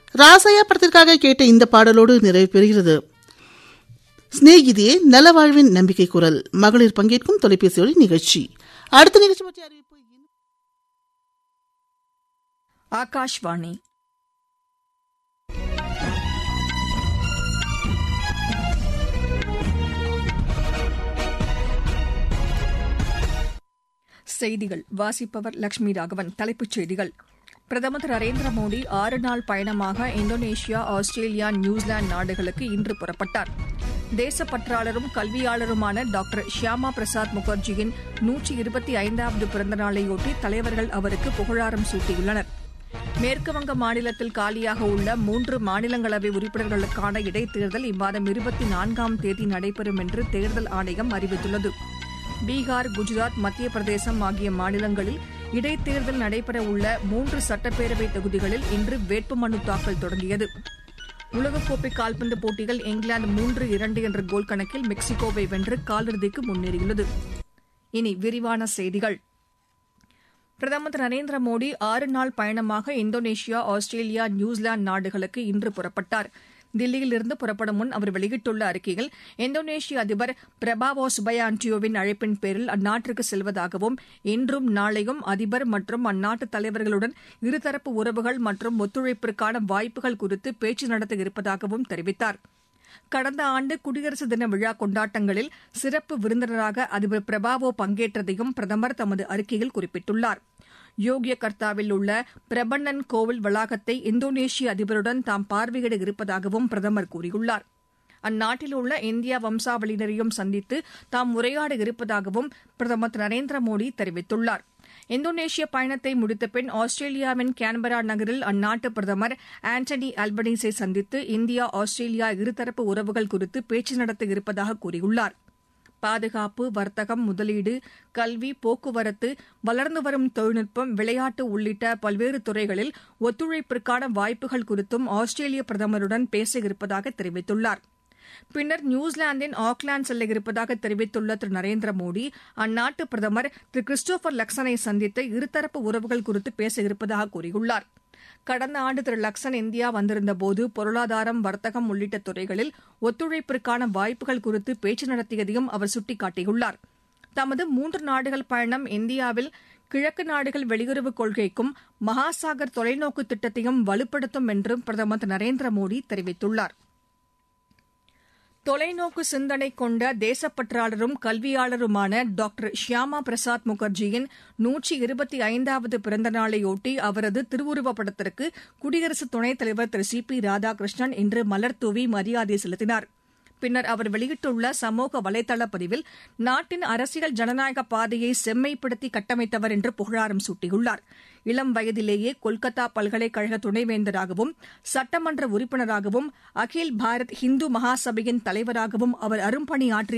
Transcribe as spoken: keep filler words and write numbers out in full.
ராசையா படத்திற்காக கேட்ட இந்த பாடலோடு நிறைவு பெறுகிறது சிநேகிதியே நலவாழ்வின் நம்பிக்கை குரல் மகளிர் பங்கேற்கும் தொலைபேசி வழி நிகழ்ச்சி. அடுத்த நிகழ்ச்சி பற்றி அறிவிப்பு. ஆகாஷ்வாணி செய்திகள் வாசிப்பவர் லட்சுமி ராகவன். தலைப்புச் செய்திகள். பிரதமர் திரு நரேந்திர மோடி ஆறு நாள் பயணமாக இந்தோனேஷியா, ஆஸ்திரேலியா, நியூசிலாந்து நாடுகளுக்கு இன்று புறப்பட்டார். தேசப்பற்றாளரும் கல்வியாளருமான டாக்டர் ஷியாமா பிரசாத் முகர்ஜியின் நூற்றி இருபத்தி ஐந்தாவது பிறந்தநாளையொட்டி தலைவர்கள் அவருக்கு புகழாரம் சூட்டியுள்ளனர். மேற்குவங்க மாநிலத்தில் காலியாக உள்ள மூன்று மாநிலங்களவை உறுப்பினர்களுக்கான இடைத்தேர்தல் இம்மாதம் இருபத்தி நான்காம் தேதி நடைபெறும் என்று தேர்தல் ஆணையம் அறிவித்துள்ளது. பீகார், குஜராத், மத்திய பிரதேசம் ஆகிய மாநிலங்களில் இடைத்தேர்தல் நடைபெறவுள்ள மூன்று சட்டப்பேரவை தொகுதிகளில் இன்று வேட்புமனு தாக்கல் தொடங்கியது. உலகக்கோப்பை கால்பந்து போட்டிகள் இங்கிலாந்து மூன்று இரண்டு என்ற கோல் கணக்கில் மெக்சிகோவை வென்று காலிறுதிக்கு முன்னேறியுள்ளது. இனி விரிவான செய்திகள். பிரதமர் திரு நரேந்திர மோடி ஆறு நாள் பயணமாக இந்தோனேஷியா, ஆஸ்திரேலியா, நியூசிலாந்து நாடுகளுக்கு இன்று புறப்பட்டார். தில்லியிலிருந்து புறப்படும் முன் அவர் வெளியிட்டுள்ள அறிக்கையில் இந்தோனேஷிய அதிபர் பிரபாவோ சுபயாண்டியோவின் அழைப்பின் பேரில் அந்நாட்டிற்கு செல்வதாகவும் இன்றும் நாளையும் அதிபர் மற்றும் அந்நாட்டு தலைவர்களுடன் இருதரப்பு உறவுகள் மற்றும் ஒத்துழைப்பிற்கான வாய்ப்புகள் குறித்து பேச்சு நடத்த இருப்பதாகவும் தெரிவித்தார். கடந்த ஆண்டு குடியரசு தின விழா கொண்டாட்டங்களில் சிறப்பு விருந்தினராக அதிபர் பிரபாவோ பங்கேற்றதையும் பிரதமர் தமது அறிக்கையில் குறிப்பிட்டுள்ளார். யோக்யகர்த்தாவில் உள்ள பிரபண்ணன் கோவில் வளாகத்தை இந்தோனேஷிய அதிபருடன் தாம் பார்வையிட இருப்பதாகவும் பிரதமர் கூறியுள்ளார். அந்நாட்டில் உள்ள இந்தியா வம்சாவளியினரையும் சந்தித்து தாம் உரையாட இருப்பதாகவும் பிரதமர் திரு நரேந்திர மோடி தெரிவித்துள்ளார். இந்தோனேஷிய பயணத்தை முடித்த பின் ஆஸ்திரேலியாவின் கேன்பரா நகரில் அந்நாட்டு பிரதமர் ஆண்டனி அல்பனீஸை சந்தித்து இந்தியா, ஆஸ்திரேலியா இருதரப்பு உறவுகள் குறித்து பேச்சு நடத்த இருப்பதாக கூறியுள்ளார். பாதுகாப்பு, வர்த்தகம், முதலீடு, கல்வி, போக்குவரத்து, வளர்ந்து வரும் தொழில்நுட்பம், விளையாட்டு உள்ளிட்ட பல்வேறு துறைகளில் ஒத்துழைப்பிற்கான வாய்ப்புகள் குறித்தும் ஆஸ்திரேலிய பிரதமருடன் பேச இருப்பதாக தெரிவித்துள்ளார். பின்னர் நியூசிலாந்தின் ஆக்லாந்து செல்ல இருப்பதாக தெரிவித்துள்ள திரு நரேந்திர மோடி அந்நாட்டு பிரதமர் திரு கிறிஸ்டோபர் லக்சனை சந்தித்து இருதரப்பு உறவுகள் குறித்து பேச இருப்பதாக கூறியுள்ளார். கடந்த ஆண்டு திரு லக்சன் இந்தியா வந்திருந்தபோது பொருளாதாரம், வர்த்தகம் உள்ளிட்ட துறைகளில் ஒத்துழைப்பிற்கான வாய்ப்புகள் குறித்து பேச்சு நடத்தியதையும் அவர் சுட்டிக்காட்டியுள்ளார். தமது மூன்று நாடுகள் பயணம் இந்தியாவில் கிழக்கு நாடுகள் வெளியுறவுக் கொள்கைக்கும் மகாசாகர் தொலைநோக்கு திட்டத்தையும் வலுப்படுத்தும் என்றும் பிரதமர் திரு நரேந்திர மோடி தெரிவித்துள்ளார். தொலைநோக்கு சிந்தனை கொண்ட தேசப்பற்றாளரும் கல்வியாளருமான டாக்டர் ஷியாமா பிரசாத் முகர்ஜியின் நூற்றி இருபத்தி ஐந்தாவது பிறந்தநாளையொட்டி அவரது திருவுருவப் படத்திற்கு குடியரசு துணைத் தலைவர் திரு சி பி ராதாகிருஷ்ணன் இன்று மலர்தூவி மரியாதை செலுத்தினார். பின்னர் அவர் வெளியிட்டுள்ள சமூக வலைதள பதிவில் நாட்டின் அரசியல் ஜனநாயக பாதையை செம்மைப்படுத்தி கட்டமைத்தவர் என்று புகழாரம் சூட்டியுள்ளார். இளம் வயதிலேயே கொல்கத்தா பல்கலைக்கழக துணைவேந்தராகவும் சட்டமன்ற உறுப்பினராகவும் அகில் பாரத் இந்து மகாசபையின் தலைவராகவும் அவர் அரும்பணியாற்றி